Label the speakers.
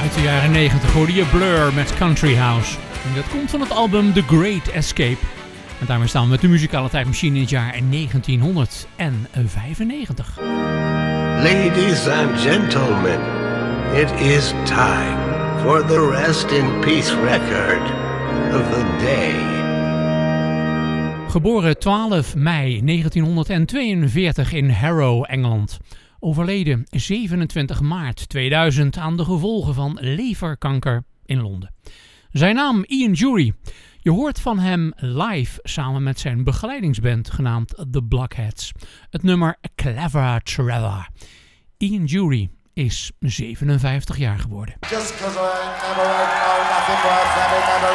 Speaker 1: Uit de jaren 90 hoorde je Blur met Country House. En dat komt van het album The Great Escape. En daarmee staan we met de muzikale tijdmachine in het jaar 1995.
Speaker 2: Ladies and gentlemen, it is time for the Rest in Peace record of the day.
Speaker 1: Geboren 12 mei 1942 in Harrow, Engeland. Overleden 27 maart 2000 aan de gevolgen van leverkanker in Londen. Zijn naam Ian Dury. Je hoort van hem live samen met zijn begeleidingsband genaamd The Blockheads. Het nummer Clever Trevor. Ian Dury is 57 jaar geworden.
Speaker 3: Just 'cause I ain't never had no nothing worth having, never